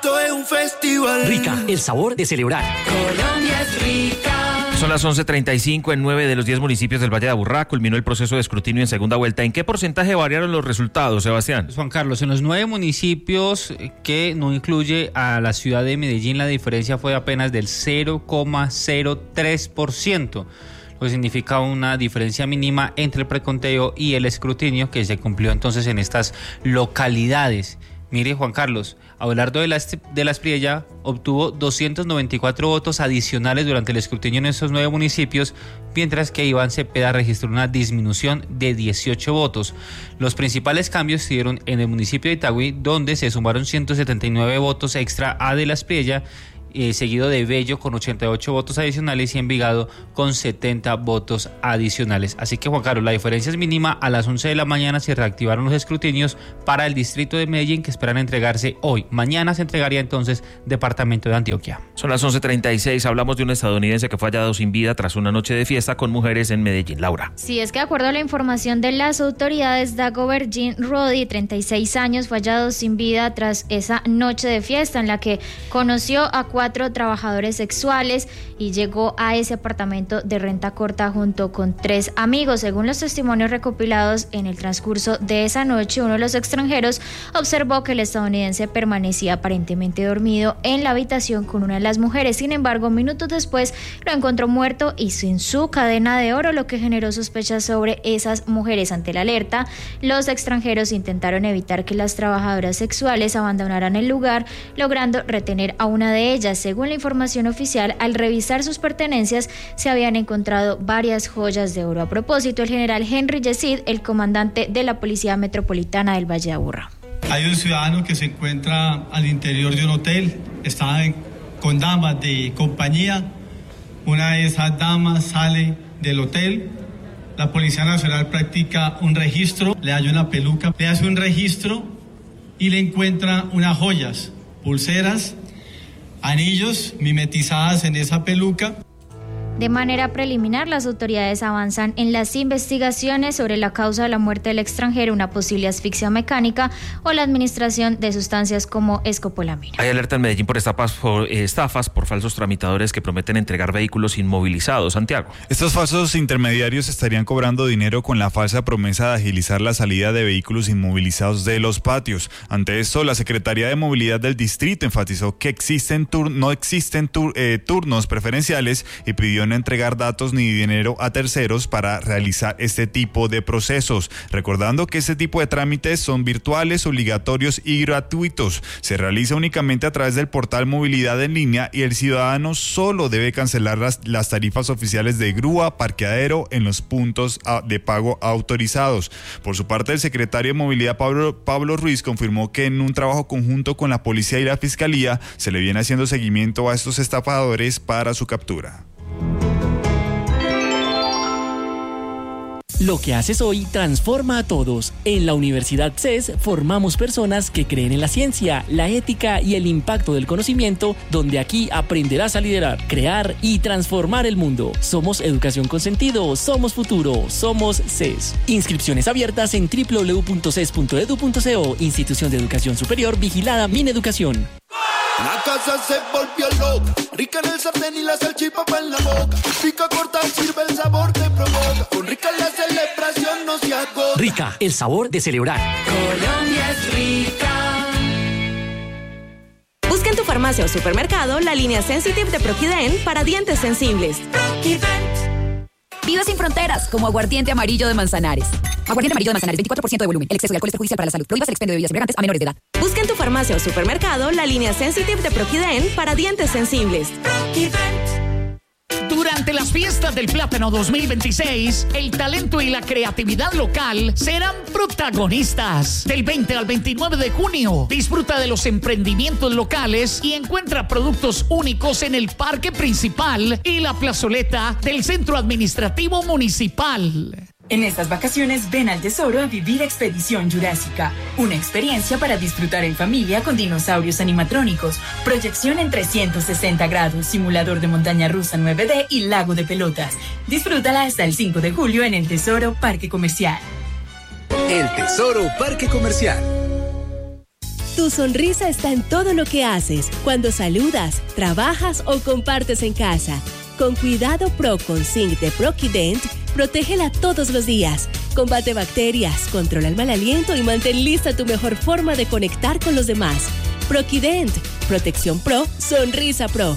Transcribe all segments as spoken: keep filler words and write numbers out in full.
Esto es un festival. Rica, el sabor de celebrar. Colombia es rica. Son las once treinta y cinco. En nueve de los diez municipios del Valle de Aburrá culminó el proceso de escrutinio en segunda vuelta. ¿En qué porcentaje variaron los resultados, Sebastián? Juan Carlos, en los nueve municipios que no incluye a la ciudad de Medellín, la diferencia fue apenas del cero coma cero tres por ciento. Lo que significa una diferencia mínima entre el preconteo y el escrutinio que se cumplió entonces en estas localidades. Mire, Juan Carlos, Abelardo de la, de la Espriella obtuvo doscientos noventa y cuatro votos adicionales durante el escrutinio en estos nueve municipios, mientras que Iván Cepeda registró una disminución de dieciocho votos. Los principales cambios se dieron en el municipio de Itagüí, donde se sumaron ciento setenta y nueve votos extra a de la Espriella, Eh, seguido de Bello con ochenta y ocho votos adicionales y Envigado con setenta votos adicionales. Así que, Juan Carlos, la diferencia es mínima. A las once de la mañana se reactivaron los escrutinios para el distrito de Medellín, que esperan entregarse hoy. Mañana se entregaría entonces departamento de Antioquia. Son las once treinta y seis. Hablamos de un estadounidense que fue hallado sin vida tras una noche de fiesta con mujeres en Medellín. Laura. Sí, es que de acuerdo a la información de las autoridades, Dagobert Jean Roddy, treinta y seis años, fue hallado sin vida tras esa noche de fiesta en la que conoció a cuatro cuatro trabajadores sexuales y llegó a ese apartamento de renta corta junto con tres amigos. Según los testimonios recopilados en el transcurso de esa noche, uno de los extranjeros observó que el estadounidense permanecía aparentemente dormido en la habitación con una de las mujeres. Sin embargo, minutos después lo encontró muerto y sin su cadena de oro, lo que generó sospechas sobre esas mujeres. Ante la alerta, los extranjeros intentaron evitar que las trabajadoras sexuales abandonaran el lugar, logrando retener a una de ellas. Según la información oficial, al revisar sus pertenencias se habían encontrado varias joyas de oro. A propósito, el general Henry Yesid, el comandante de la Policía Metropolitana del Valle de Aburrá. Hay un ciudadano que se encuentra al interior de un hotel, está en, con damas de compañía. Una de esas damas sale del hotel. La Policía Nacional practica un registro, le halla una peluca, le hace un registro y le encuentra unas joyas, pulseras, anillos mimetizadas en esa peluca. De manera preliminar, las autoridades avanzan en las investigaciones sobre la causa de la muerte del extranjero, una posible asfixia mecánica o la administración de sustancias como escopolamina. Hay alerta en Medellín por estafas, por eh, estafas por falsos tramitadores que prometen entregar vehículos inmovilizados. Santiago. Estos falsos intermediarios estarían cobrando dinero con la falsa promesa de agilizar la salida de vehículos inmovilizados de los patios. Ante esto, la Secretaría de Movilidad del Distrito enfatizó que existen tur- no existen tur- eh, turnos preferenciales y pidió no entregar datos ni dinero a terceros para realizar este tipo de procesos, recordando que este tipo de trámites son virtuales, obligatorios y gratuitos. Se realiza únicamente a través del portal Movilidad en Línea y el ciudadano solo debe cancelar las, las tarifas oficiales de grúa, parqueadero en los puntos de pago autorizados. Por su parte, el secretario de Movilidad Pablo, Pablo Ruiz confirmó que en un trabajo conjunto con la policía y la fiscalía se le viene haciendo seguimiento a estos estafadores para su captura. Lo que haces hoy transforma a todos. En la Universidad C E S formamos personas que creen en la ciencia, la ética y el impacto del conocimiento, donde aquí aprenderás a liderar, crear y transformar el mundo. Somos educación con sentido, somos futuro, somos C E S. Inscripciones abiertas en doble u doble u doble u punto c e s punto e d u punto c o. Institución de Educación Superior vigilada Mineducación. La casa se volvió loca, rica en el sartén y la salchipapa en la boca. Pica corta, sirve el sabor te provoca. Con Rica la celebración no se agota. Rica, el sabor de celebrar. Colombia es rica. Busca en tu farmacia o supermercado la línea Sensitive de Proquiden para dientes sensibles. Proquiden. Vive sin fronteras, como aguardiente amarillo de Manzanares. Aguardiente amarillo de Manzanares, veinticuatro por ciento de volumen. El exceso de alcohol es perjudicial para la salud. Prohíbas el expendio de bebidas embriagantes a menores de edad. Busca en tu farmacia o supermercado la línea Sensitive de Proquiden para dientes sensibles. Durante las fiestas del Plátano dos mil veintiséis, el talento y la creatividad local serán protagonistas. Del veinte al veintinueve de junio, disfruta de los emprendimientos locales y encuentra productos únicos en el parque principal y la plazoleta del Centro Administrativo Municipal. En estas vacaciones ven al Tesoro a vivir Expedición Jurásica, una experiencia para disfrutar en familia con dinosaurios animatrónicos, proyección en trescientos sesenta grados, simulador de montaña rusa nueve D y lago de pelotas. Disfrútala hasta el cinco de julio en el Tesoro Parque Comercial. El Tesoro Parque Comercial. Tu sonrisa está en todo lo que haces, cuando saludas, trabajas o compartes en casa. Con Cuidado Pro con Zinc de Proquident, protégela todos los días. Combate bacterias, controla el mal aliento y mantén lista tu mejor forma de conectar con los demás. Proquident, protección pro, sonrisa pro.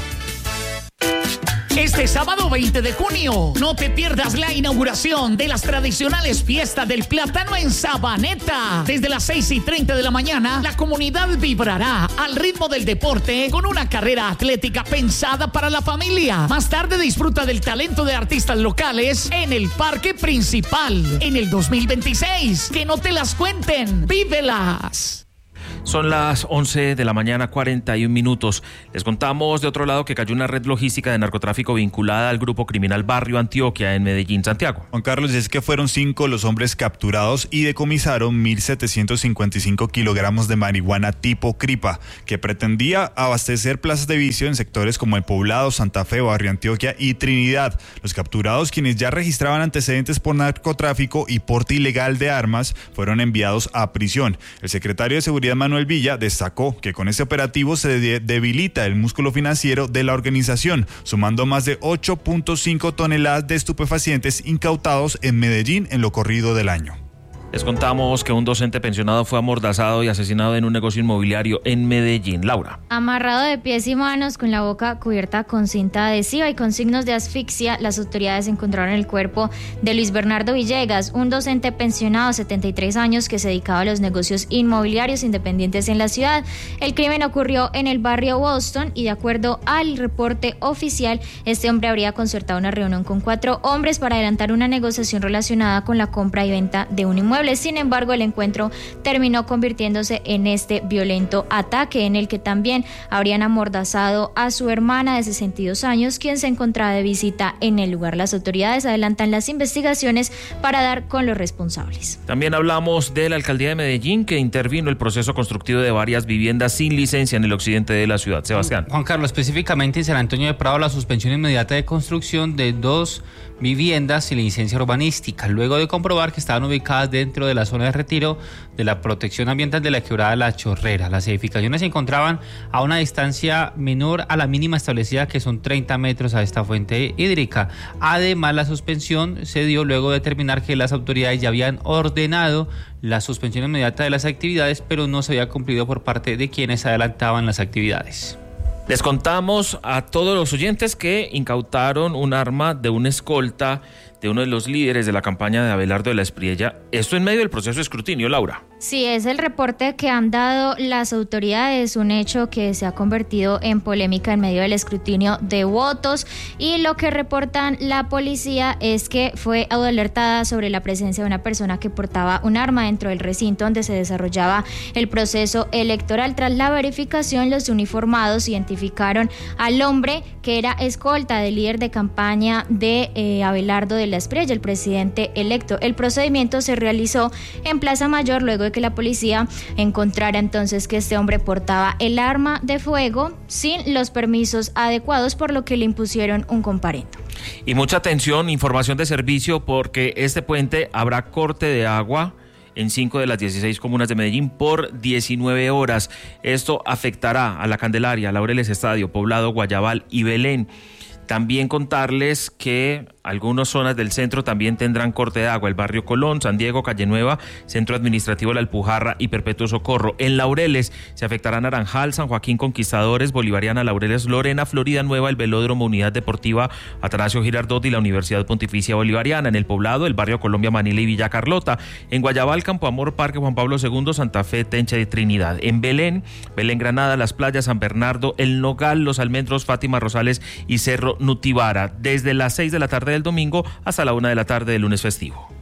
Este sábado veinte de junio, no te pierdas la inauguración de las tradicionales fiestas del plátano en Sabaneta. Desde las seis y treinta de la mañana, la comunidad vibrará al ritmo del deporte con una carrera atlética pensada para la familia. Más tarde disfruta del talento de artistas locales en el parque principal en el dos mil veintiséis. Que no te las cuenten, vívelas. Son las once de la mañana, cuarenta y un minutos. Les contamos de otro lado que cayó una red logística de narcotráfico vinculada al grupo criminal Barrio Antioquia en Medellín, Santiago. Juan Carlos, es que fueron cinco los hombres capturados y decomisaron mil setecientos cincuenta y cinco kilogramos de marihuana tipo cripa, que pretendía abastecer plazas de vicio en sectores como El Poblado, Santa Fe, Barrio Antioquia y Trinidad. Los capturados, quienes ya registraban antecedentes por narcotráfico y porte ilegal de armas, fueron enviados a prisión. El secretario de Seguridad, Manuel Villa, destacó que con este operativo se de- debilita el músculo financiero de la organización, sumando más de ocho punto cinco toneladas de estupefacientes incautados en Medellín en lo corrido del año. Les contamos que un docente pensionado fue amordazado y asesinado en un negocio inmobiliario en Medellín. Laura. Amarrado de pies y manos, con la boca cubierta con cinta adhesiva y con signos de asfixia, las autoridades encontraron el cuerpo de Luis Bernardo Villegas, un docente pensionado de setenta y tres años que se dedicaba a los negocios inmobiliarios independientes en la ciudad. El crimen ocurrió en el barrio Boston y, de acuerdo al reporte oficial, este hombre habría concertado una reunión con cuatro hombres para adelantar una negociación relacionada con la compra y venta de un inmueble. Sin embargo, el encuentro terminó convirtiéndose en este violento ataque, en el que también habrían amordazado a su hermana de sesenta y dos años, quien se encontraba de visita en el lugar. Las autoridades adelantan las investigaciones para dar con los responsables. También hablamos de la alcaldía de Medellín, que intervino el proceso constructivo de varias viviendas sin licencia en el occidente de la ciudad. Sebastián. Juan Carlos, específicamente en San Antonio de Prado, la suspensión inmediata de construcción de dos viviendas sin licencia urbanística, luego de comprobar que estaban ubicadas dentro de la zona de retiro de la protección ambiental de la quebrada La Chorrera. Las edificaciones se encontraban a una distancia menor a la mínima establecida, que son treinta metros a esta fuente hídrica. Además, la suspensión se dio luego de determinar que las autoridades ya habían ordenado la suspensión inmediata de las actividades, pero no se había cumplido por parte de quienes adelantaban las actividades. Les contamos a todos los oyentes que incautaron un arma de un escolta de uno de los líderes de la campaña de Abelardo de la Espriella. Esto en medio del proceso de escrutinio, Laura. Sí, es el reporte que han dado las autoridades, un hecho que se ha convertido en polémica en medio del escrutinio de votos, y lo que reportan la policía es que fue alertada sobre la presencia de una persona que portaba un arma dentro del recinto donde se desarrollaba el proceso electoral. Tras la verificación, los uniformados identificaron al hombre que era escolta del líder de campaña de eh, Abelardo de la Espriella, el presidente electo. El procedimiento se realizó en Plaza Mayor luego de que la policía encontrara entonces que este hombre portaba el arma de fuego sin los permisos adecuados, por lo que le impusieron un comparendo. Y mucha atención, información de servicio, porque este puente habrá corte de agua en cinco de las dieciséis comunas de Medellín por diecinueve horas. Esto afectará a La Candelaria, Laureles Estadio, Poblado, Guayabal y Belén. También contarles que algunas zonas del centro también tendrán corte de agua: el barrio Colón, San Diego, Calle Nueva, Centro Administrativo La Alpujarra y Perpetuo Socorro. En Laureles se afectará Naranjal, San Joaquín, Conquistadores, Bolivariana, Laureles, Lorena, Florida Nueva, el Velódromo, Unidad Deportiva Atanasio Girardot y la Universidad Pontificia Bolivariana. En el Poblado, el barrio Colombia, Manila y Villa Carlota. En Guayabal, Campo Amor, Parque Juan Pablo segundo, Santa Fe, Tencha y Trinidad. En Belén, Belén Granada, Las Playas, San Bernardo, El Nogal, Los Almendros, Fátima Rosales y Cerro Nutibara, desde las seis de la tarde del domingo hasta la una de la tarde del lunes festivo.